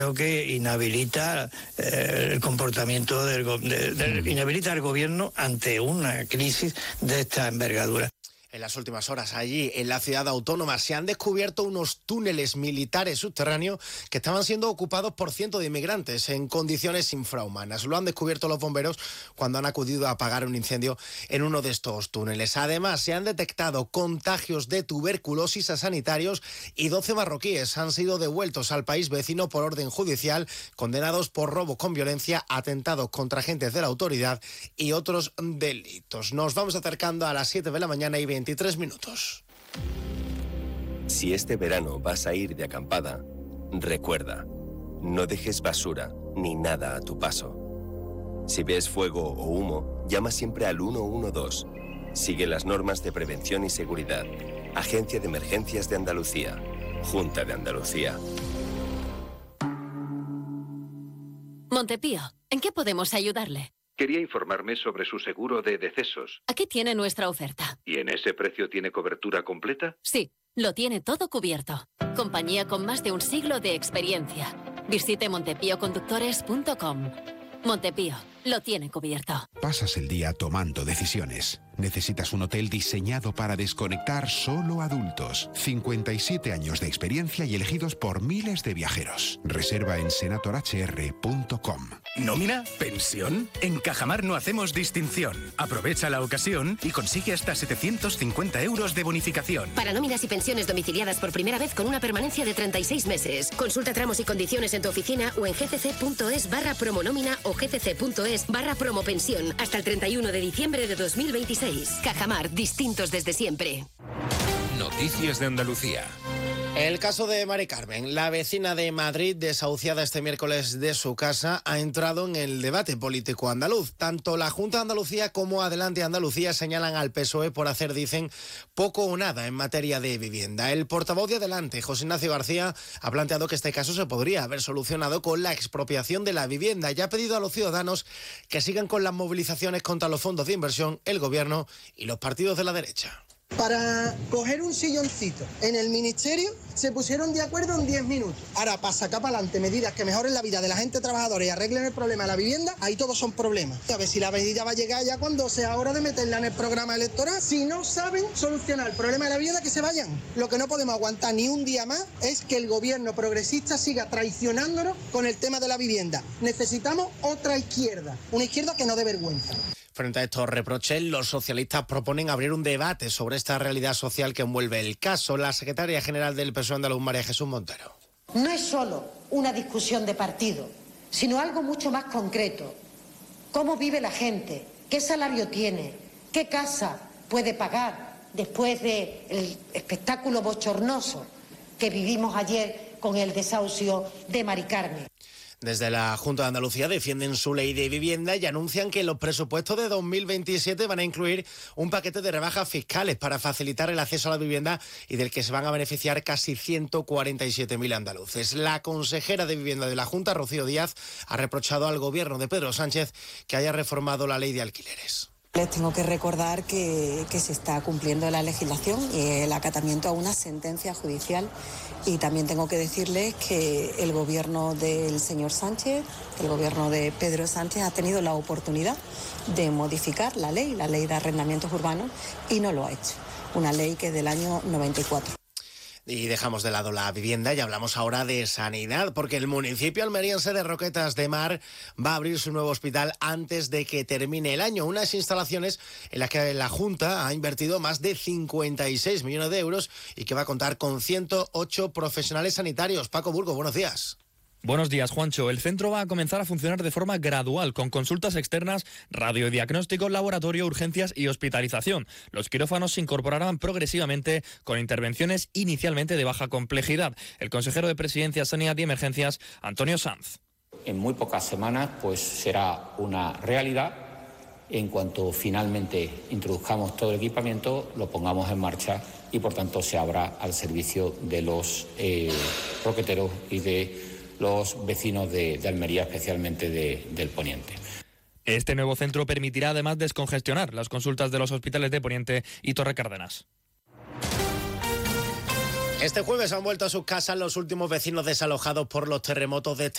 Creo que inhabilita el comportamiento inhabilita al gobierno ante una crisis de esta envergadura. En las últimas horas allí, en la ciudad autónoma, se han descubierto unos túneles militares subterráneos que estaban siendo ocupados por cientos de inmigrantes en condiciones infrahumanas. Lo han descubierto los bomberos cuando han acudido a apagar un incendio en uno de estos túneles. Además, se han detectado contagios de tuberculosis a sanitarios y 12 marroquíes han sido devueltos al país vecino por orden judicial, condenados por robo con violencia, atentados contra agentes de la autoridad y otros delitos. Nos vamos acercando a las 7 de la mañana y 23 minutos. Si este verano vas a ir de acampada, recuerda, no dejes basura ni nada a tu paso. Si ves fuego o humo, llama siempre al 112. Sigue las normas de prevención y seguridad. Agencia de Emergencias de Andalucía. Junta de Andalucía. Montepío, ¿en qué podemos ayudarle? Quería informarme sobre su seguro de decesos. Aquí tiene nuestra oferta. ¿Y en ese precio tiene cobertura completa? Sí, lo tiene todo cubierto. Compañía con más de un siglo de experiencia. Visite montepíoconductores.com. Montepío, lo tiene cubierto. Pasas el día tomando decisiones. Necesitas un hotel diseñado para desconectar solo adultos. 57 años de experiencia y elegidos por miles de viajeros. Reserva en senatorhr.com. ¿Nómina? ¿Pensión? En Cajamar no hacemos distinción. Aprovecha la ocasión y consigue hasta 750 euros de bonificación. Para nóminas y pensiones domiciliadas por primera vez con una permanencia de 36 meses. Consulta tramos y condiciones en tu oficina o en gcc.es/promonómina o gcc.es/promopensión hasta el 31 de diciembre de 2026. Cajamar, distintos desde siempre. Noticias de Andalucía. El caso de Mari Carmen, la vecina de Madrid, desahuciada este miércoles de su casa, ha entrado en el debate político andaluz. Tanto la Junta de Andalucía como Adelante Andalucía señalan al PSOE por hacer, dicen, poco o nada en materia de vivienda. El portavoz de Adelante, José Ignacio García, ha planteado que este caso se podría haber solucionado con la expropiación de la vivienda y ha pedido a los ciudadanos que sigan con las movilizaciones contra los fondos de inversión, el gobierno y los partidos de la derecha. Para coger un silloncito en el ministerio se pusieron de acuerdo en 10 minutos. Ahora, para sacar para adelante medidas que mejoren la vida de la gente trabajadora y arreglen el problema de la vivienda, ahí todos son problemas. A ver si la medida va a llegar ya cuando sea hora de meterla en el programa electoral. Si no saben solucionar el problema de la vivienda, que se vayan. Lo que no podemos aguantar ni un día más es que el gobierno progresista siga traicionándonos con el tema de la vivienda. Necesitamos otra izquierda, una izquierda que no dé vergüenza. Frente a estos reproches, los socialistas proponen abrir un debate sobre esta realidad social que envuelve el caso. La secretaria general del PSOE andaluz, María Jesús Montero. No es solo una discusión de partido, sino algo mucho más concreto. ¿Cómo vive la gente? ¿Qué salario tiene? ¿Qué casa puede pagar después del espectáculo bochornoso que vivimos ayer con el desahucio de Mari Carmen? Desde la Junta de Andalucía defienden su ley de vivienda y anuncian que los presupuestos de 2027 van a incluir un paquete de rebajas fiscales para facilitar el acceso a la vivienda y del que se van a beneficiar casi 147.000 andaluces. La consejera de Vivienda de la Junta, Rocío Díaz, ha reprochado al gobierno de Pedro Sánchez que haya reformado la ley de alquileres. Les tengo que recordar que se está cumpliendo la legislación y el acatamiento a una sentencia judicial. Y también tengo que decirles que el gobierno del señor Sánchez, el gobierno de Pedro Sánchez, ha tenido la oportunidad de modificar la ley de arrendamientos urbanos y no lo ha hecho. Una ley que es del año 94. Y dejamos de lado la vivienda y hablamos ahora de sanidad, porque el municipio almeriense de Roquetas de Mar va a abrir su nuevo hospital antes de que termine el año. Unas instalaciones en las que la Junta ha invertido más de 56 millones de euros y que va a contar con 108 profesionales sanitarios. Paco Burgo, buenos días. Buenos días, Juancho. El centro va a comenzar a funcionar de forma gradual, con consultas externas, radiodiagnóstico, laboratorio, urgencias y hospitalización. Los quirófanos se incorporarán progresivamente con intervenciones inicialmente de baja complejidad. El consejero de Presidencia, Sanidad y Emergencias, Antonio Sanz. En muy pocas semanas pues será una realidad. En cuanto finalmente introduzcamos todo el equipamiento, lo pongamos en marcha y por tanto se abra al servicio de los roqueteros y de los vecinos de Almería, especialmente del Poniente. Este nuevo centro permitirá además descongestionar las consultas de los hospitales de Poniente y Torre Cárdenas. Este jueves han vuelto a sus casas los últimos vecinos desalojados por los terremotos de este